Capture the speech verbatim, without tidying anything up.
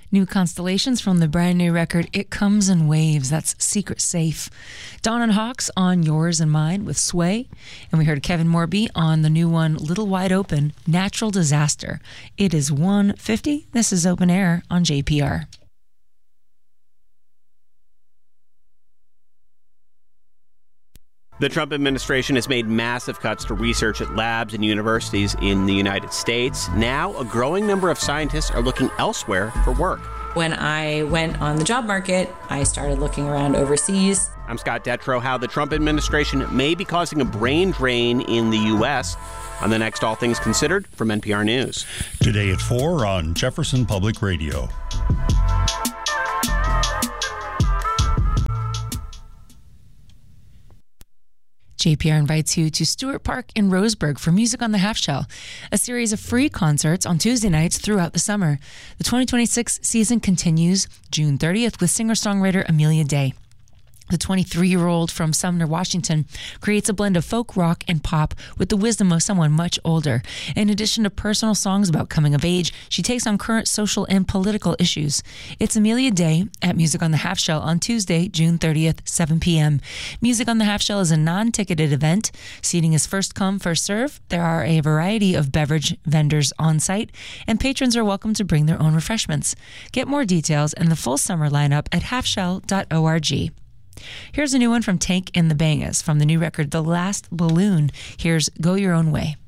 New Constellations from the brand new record It Comes in Waves. That's Secret Safe. Dawn and Hawks on Yours and Mine with Sway. And we heard Kevin Morby on the new one Little Wide Open, Natural Disaster. It is one fifty. This is Open Air on J P R. The Trump administration has made massive cuts to research at labs and universities in the United States. Now, a growing number of scientists are looking elsewhere for work. When I went on the job market, I started looking around overseas. I'm Scott Detrow. How the Trump administration may be causing a brain drain in the U S on the next All Things Considered from N P R News. Today at four on Jefferson Public Radio. J P R invites you to Stewart Park in Roseburg for Music on the Half Shell, a series of free concerts on Tuesday nights throughout the summer. The twenty twenty-six season continues June thirtieth with singer-songwriter Amelia Day. The twenty-three-year-old from Sumner, Washington, creates a blend of folk, rock, and pop with the wisdom of someone much older. In addition to personal songs about coming of age, she takes on current social and political issues. It's Amelia Day at Music on the Half Shell on Tuesday, June thirtieth, seven p.m. Music on the Half Shell is a non-ticketed event. Seating is first come, first serve. There are a variety of beverage vendors on site, and patrons are welcome to bring their own refreshments. Get more details and the full summer lineup at half shell dot org. Here's a new one from Tank and the Bangas from the new record The Last Balloon. Here's Go Your Own Way.